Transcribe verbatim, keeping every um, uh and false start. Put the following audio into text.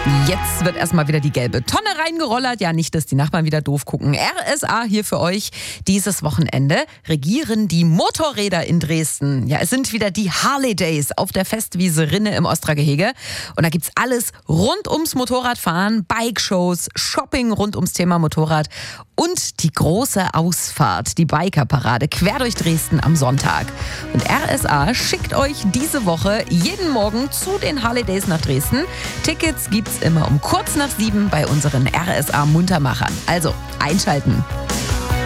Jetzt wird erstmal wieder die gelbe Tonne reingerollert. Ja, nicht, dass die Nachbarn wieder doof gucken. R S A hier für euch. Dieses Wochenende regieren die Motorräder in Dresden. Ja, es sind wieder die Harley Days auf der Festwiese Rinne im Ostragehege. Und da gibt's alles rund ums Motorradfahren, Bike-Shows, Shopping rund ums Thema Motorrad und die große Ausfahrt, die Bikerparade quer durch Dresden am Sonntag. Und R S A schickt euch diese Woche jeden Morgen zu den Harley Days nach Dresden. Tickets gibt's immer um kurz nach sieben bei unseren R S A Muntermachern. Also einschalten.